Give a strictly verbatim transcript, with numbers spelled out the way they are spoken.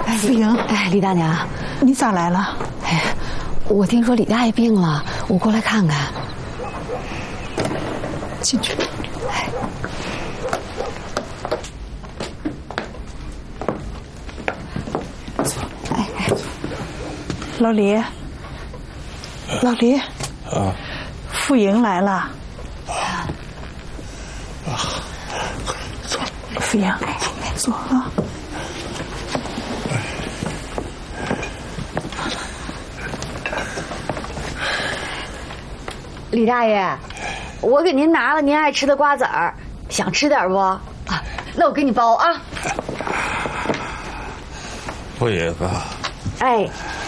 福英， 哎，李大娘， 你咋来了？ 哎，我听说李大爷病了，我过来看看。 进去。 哎，哎哎， 老李，老李， 啊， 福英来了。 啊，坐， 福英，坐啊。 李大爷，我给您拿了您爱吃的瓜子儿，想吃点不？啊，那我给你包啊。 福英啊， 哎，